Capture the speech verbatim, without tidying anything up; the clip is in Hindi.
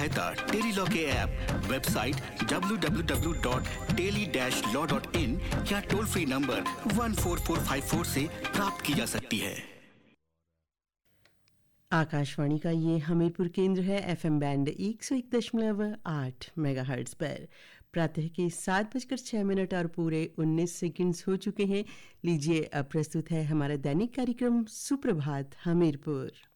सहायता टेली लॉ के app, website W W W dot tele dash law dot in या toll free number one four four five four से प्राप्त की जा सकती है। आकाशवाणी का ये हमीरपुर केंद्र है। एफएम बैंड एक सौ एक दशमलव आठ मेगाहर्ट्ज पर प्रातः के सात बजकर छः मिनट और पूरे उन्नीस सेकंड्स हो चुके हैं। लीजिए अब प्रस्तुत है हमारा दैनिक कार्यक्रम सुप्रभात हमीरपुर।